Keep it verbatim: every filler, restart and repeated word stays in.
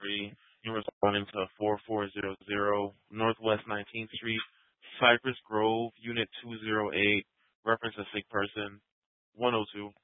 three. You're responding to four four zero zero Northwest nineteenth Street, Cypress Grove, Unit two oh eight. Reference a sick person. one oh two.